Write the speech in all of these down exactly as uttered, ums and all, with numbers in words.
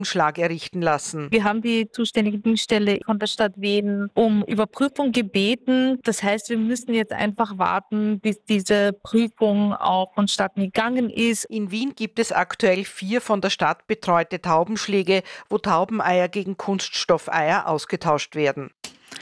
Schlag errichten lassen. Wir haben die zuständige Dienststelle von der Stadt Wien um Überprüfung gebeten. Das heißt, wir müssen jetzt einfach warten, bis diese Prüfung auch vonstatten gegangen ist. In Wien gibt es aktuell vier von der Stadt betreute Taubenschläge, wo Taubeneier gegen Kunststoffeier ausgetauscht werden.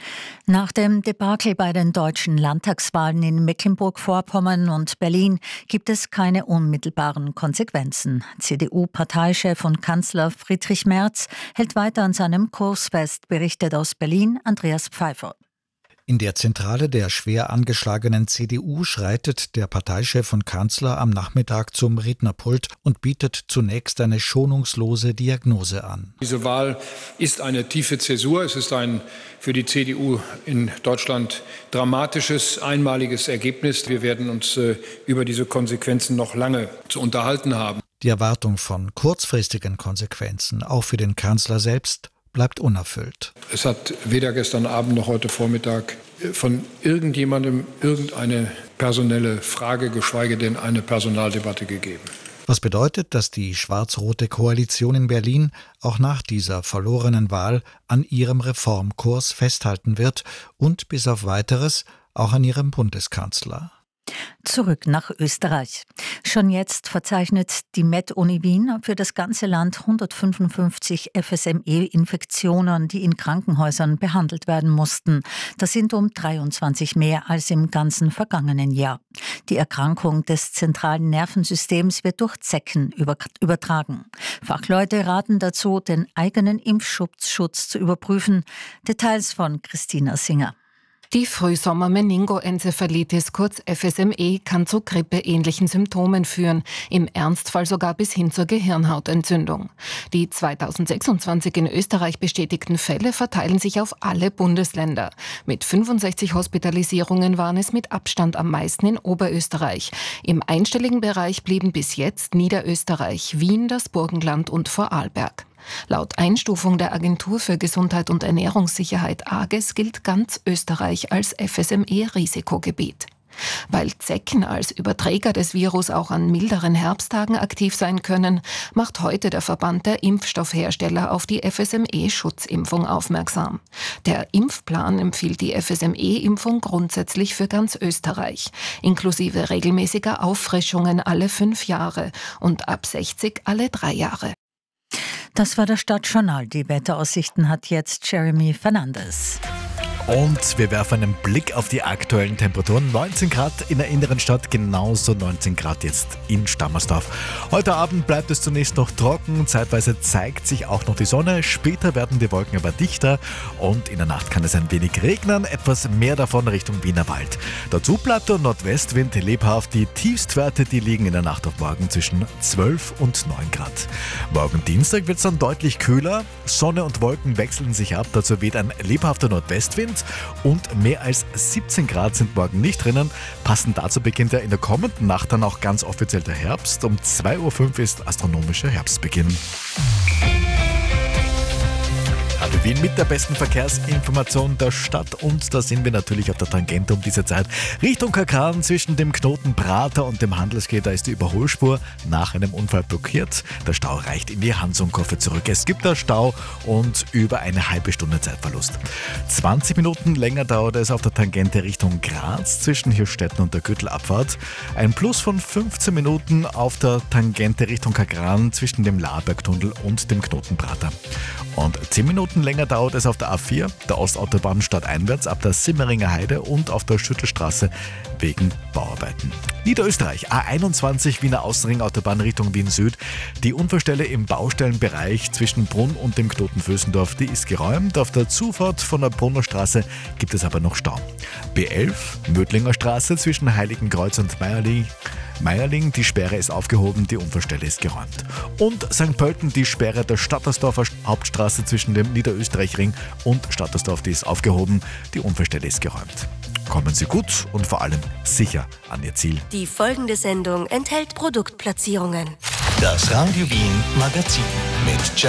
Nach dem Debakel bei den deutschen Landtagswahlen in Mecklenburg-Vorpommern und Berlin gibt es keine unmittelbaren Konsequenzen. C D U-Parteichef und Kanzler Friedrich Merz hält weiter an seinem Kurs fest, berichtet aus Berlin Andreas Pfeiffer. In der Zentrale der schwer angeschlagenen C D U schreitet der Parteichef und Kanzler am Nachmittag zum Rednerpult und bietet zunächst eine schonungslose Diagnose an. Diese Wahl ist eine tiefe Zäsur. Es ist ein für die C D U in Deutschland dramatisches, einmaliges Ergebnis. Wir werden uns äh, über diese Konsequenzen noch lange zu unterhalten haben. Die Erwartung von kurzfristigen Konsequenzen, auch für den Kanzler selbst, bleibt unerfüllt. Es hat weder gestern Abend noch heute Vormittag von irgendjemandem irgendeine personelle Frage, geschweige denn eine Personaldebatte gegeben. Was bedeutet, dass die schwarz-rote Koalition in Berlin auch nach dieser verlorenen Wahl an ihrem Reformkurs festhalten wird und bis auf Weiteres auch an ihrem Bundeskanzler. Zurück nach Österreich. Schon jetzt verzeichnet die Med-Uni Wien für das ganze Land hundertfünfundfünfzig F S M E-Infektionen, die in Krankenhäusern behandelt werden mussten. Das sind um dreiundzwanzig mehr als im ganzen vergangenen Jahr. Die Erkrankung des zentralen Nervensystems wird durch Zecken übertragen. Fachleute raten dazu, den eigenen Impfschutz zu überprüfen. Details von Christina Singer. Die Frühsommer-Meningoenzephalitis, kurz F S M E, kann zu grippeähnlichen Symptomen führen, im Ernstfall sogar bis hin zur Gehirnhautentzündung. Die zweitausendsechsundzwanzig in Österreich bestätigten Fälle verteilen sich auf alle Bundesländer. Mit fünfundsechzig Hospitalisierungen waren es mit Abstand am meisten in Oberösterreich. Im einstelligen Bereich blieben bis jetzt Niederösterreich, Wien, das Burgenland und Vorarlberg. Laut Einstufung der Agentur für Gesundheit und Ernährungssicherheit A G E S gilt ganz Österreich als F S M E-Risikogebiet. Weil Zecken als Überträger des Virus auch an milderen Herbsttagen aktiv sein können, macht heute der Verband der Impfstoffhersteller auf die F S M E-Schutzimpfung aufmerksam. Der Impfplan empfiehlt die F S M E-Impfung grundsätzlich für ganz Österreich, inklusive regelmäßiger Auffrischungen alle fünf Jahre und ab sechzig alle drei Jahre. Das war das Stadtjournal. Die Wetteraussichten hat jetzt Jeremy Fernandes. Und wir werfen einen Blick auf die aktuellen Temperaturen. neunzehn Grad in der inneren Stadt, genauso neunzehn Grad jetzt in Stammersdorf. Heute Abend bleibt es zunächst noch trocken, zeitweise zeigt sich auch noch die Sonne. Später werden die Wolken aber dichter und in der Nacht kann es ein wenig regnen, etwas mehr davon Richtung Wienerwald. Dazu bleibt der Nordwestwind lebhaft. Die Tiefstwerte, die liegen in der Nacht auf morgen zwischen zwölf und neun Grad. Morgen Dienstag wird es dann deutlich kühler. Sonne und Wolken wechseln sich ab, dazu weht ein lebhafter Nordwestwind. Und mehr als siebzehn Grad sind morgen nicht drinnen. Passend dazu beginnt ja in der kommenden Nacht dann auch ganz offiziell der Herbst. Um zwei Uhr fünf ist astronomischer Herbstbeginn. Radio Wien mit der besten Verkehrsinformation der Stadt und da sind wir natürlich auf der Tangente um diese Zeit. Richtung Kakran zwischen dem Knoten Prater und dem Handelsgate, da ist die Überholspur nach einem Unfall blockiert. Der Stau reicht in die Hansumkurve zurück. Es gibt da Stau und über eine halbe Stunde Zeitverlust. zwanzig Minuten länger dauert es auf der Tangente Richtung Graz zwischen Hirstetten und der Gürtelabfahrt. Ein Plus von fünfzehn Minuten auf der Tangente Richtung Kakran zwischen dem Labergtunnel und dem Knoten Prater. Und zehn Minuten länger dauert es auf der A vier, der Ostautobahn stadteinwärts ab der Simmeringer Heide und auf der Schüttelstraße wegen Bauarbeiten. Niederösterreich, A einundzwanzig Wiener Außenringautobahn Richtung Wien Süd. Die Unfallstelle im Baustellenbereich zwischen Brunn und dem Knoten Vösendorf, die ist geräumt. Auf der Zufahrt von der Brunner Straße gibt es aber noch Stau. B elf, Mödlinger Straße zwischen Heiligenkreuz und Meierling. Meierling, die Sperre ist aufgehoben, die Unfallstelle ist geräumt. Und Sankt Pölten, die Sperre der Stattersdorfer Hauptstraße zwischen dem Niederösterreichring und Stattersdorf, die ist aufgehoben, die Unfallstelle ist geräumt. Kommen Sie gut und vor allem sicher an Ihr Ziel. Die folgende Sendung enthält Produktplatzierungen. Das Radio Wien Magazin mit